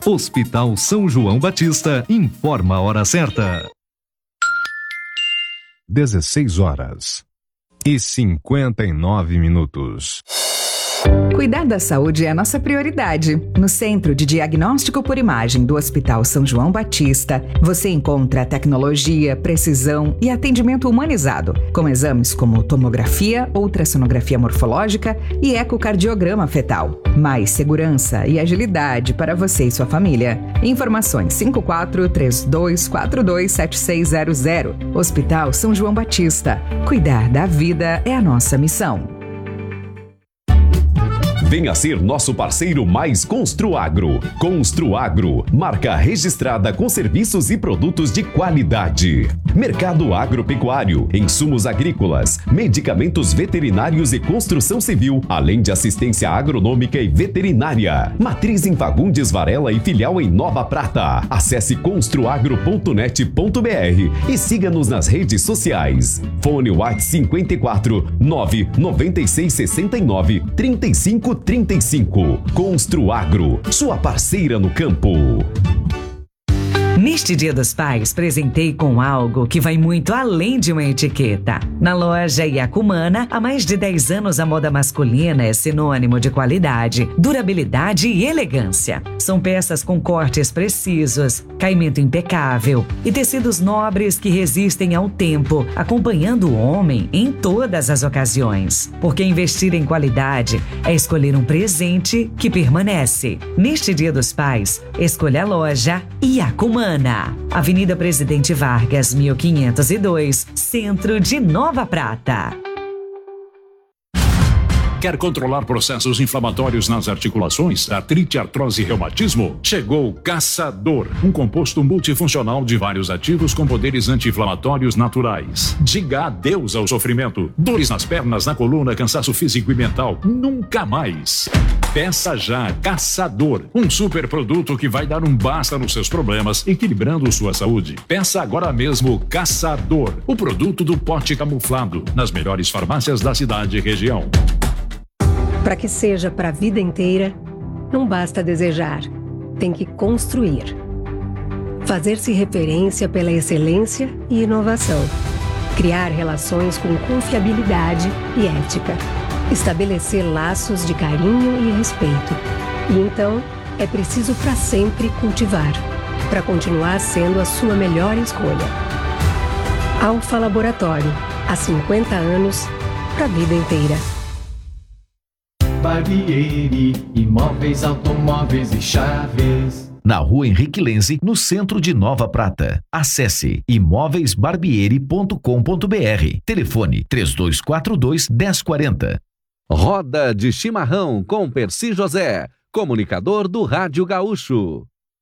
Hospital São João Batista informa a hora certa. 16h59. Cuidar da saúde é a nossa prioridade. No Centro de Diagnóstico por Imagem do Hospital São João Batista, você encontra tecnologia, precisão e atendimento humanizado, com exames como tomografia, ultrassonografia morfológica e ecocardiograma fetal. Mais segurança e agilidade para você e sua família. Informações 5432427600. Hospital São João Batista. Cuidar da vida é a nossa missão. Venha ser nosso parceiro mais Construagro. Construagro, marca registrada com serviços e produtos de qualidade. Mercado agropecuário, insumos agrícolas, medicamentos veterinários e construção civil, além de assistência agronômica e veterinária. Matriz em Fagundes Varela e filial em Nova Prata. Acesse construagro.net.br e siga-nos nas redes sociais. Fone WhatsApp 54 996 69 3535. Construagro, sua parceira no campo. Neste Dia dos Pais, presentei com algo que vai muito além de uma etiqueta. Na loja Iacumana, há mais de 10 anos a moda masculina é sinônimo de qualidade, durabilidade e elegância. São peças com cortes precisos, caimento impecável e tecidos nobres que resistem ao tempo, acompanhando o homem em todas as ocasiões. Porque investir em qualidade é escolher um presente que permanece. Neste Dia dos Pais, escolha a loja Iacumana. Avenida Presidente Vargas, 1502, Centro de Nova Prata. Quer controlar processos inflamatórios nas articulações, artrite, artrose e reumatismo? Chegou o Caçador, um composto multifuncional de vários ativos com poderes anti-inflamatórios naturais. Diga adeus ao sofrimento. Dores nas pernas, na coluna, cansaço físico e mental. Nunca mais. Peça já Caçador, um super produto que vai dar um basta nos seus problemas, equilibrando sua saúde. Peça agora mesmo Caçador, o produto do pote camuflado, nas melhores farmácias da cidade e região. Para que seja para a vida inteira, não basta desejar, tem que construir. Fazer-se referência pela excelência e inovação. Criar relações com confiabilidade e ética. Estabelecer laços de carinho e respeito. E então, é preciso para sempre cultivar, para continuar sendo a sua melhor escolha. Alfa Laboratório, há 50 anos, para a vida inteira. Barbieri, imóveis, automóveis e chaves. Na Rua Henrique Lenze, no centro de Nova Prata. Acesse imóveisbarbieri.com.br. Telefone 3242-1040. Roda de Chimarrão com Percy José, comunicador do Rádio Gaúcho.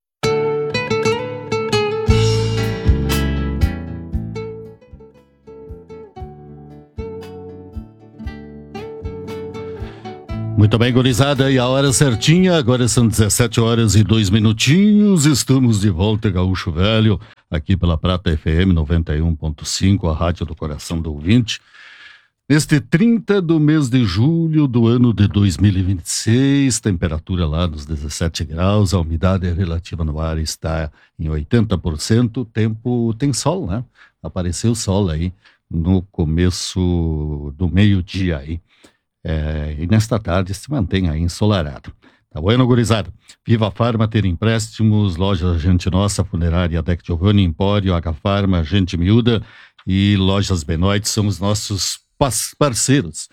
Muito bem, gurizada, e a hora certinha, agora são 17h02, estamos de volta, Gaúcho Velho, aqui pela Prata FM 91.5, a rádio do coração do ouvinte. Neste 30 do mês de julho do ano de 2026, temperatura lá nos 17 graus, a umidade relativa no ar está em 80%, o tempo tem sol, né? Apareceu sol aí no começo do meio-dia aí. E nesta tarde se mantém aí ensolarado. Tá bueno, gurizada? Viva Farma, ter empréstimos, loja Gente Nossa, Funerária Dec Giovanni, Empório, H Farma, Gente Miúda e Lojas Benoit são os nossos parceiros.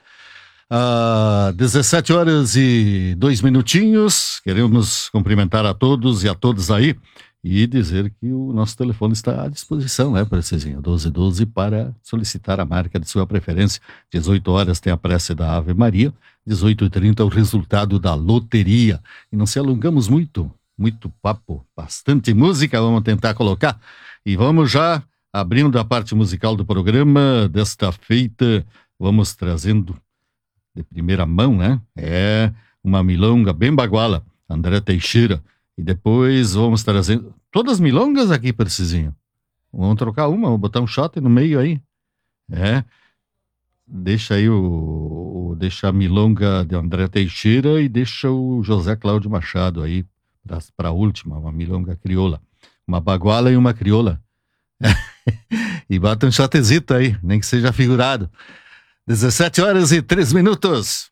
17h02, queremos cumprimentar a todos e a todas aí e dizer que o nosso telefone está à disposição, né, Precisinho? 1212 para solicitar a marca de sua preferência. 18 horas tem a prece da Ave Maria, 18h30 o resultado da loteria. E não se alongamos muito papo, bastante música, vamos tentar colocar. E vamos já abrindo a parte musical do programa desta feita, vamos trazendo de primeira mão, né? É uma milonga bem baguala, André Teixeira. E depois vamos trazendo todas as milongas aqui, Precisinho. Vamos trocar uma, vamos botar um shot no meio aí. Deixa aí deixa a milonga de André Teixeira e deixa o José Cláudio Machado aí para a última, uma milonga crioula. Uma baguala e uma crioula. E bota um shotezito aí, nem que seja figurado. 17 horas e 3 minutos.